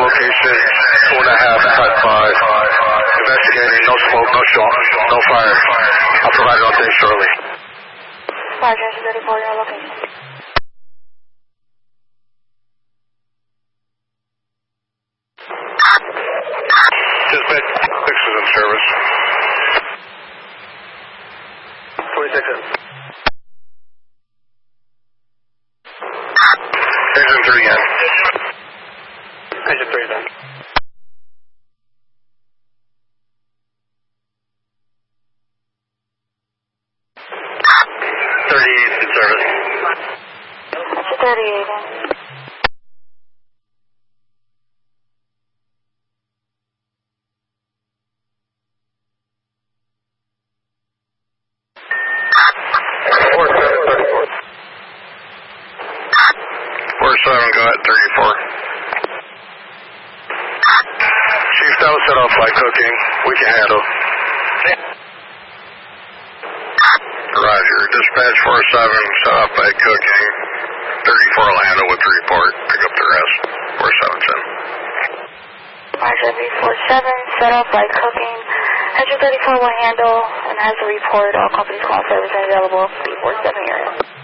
location, 2.5, Type 5. Investigating, no smoke, no shot, no fire. I'll provide an update shortly. Roger, 34, your location. Dispatch 6 is in service. 26 in. Engine 3 in. Engine 3 is in. In service. 38 in. Go ahead, 34. Chief, that was set off by cooking. We can handle. Roger. Dispatch 47 set off by cooking. 34 will handle with the report. Pick up the rest. 47's in. Roger, B47 set off by cooking. Engine 34 will handle and has a report. All companies call service available. B47 here.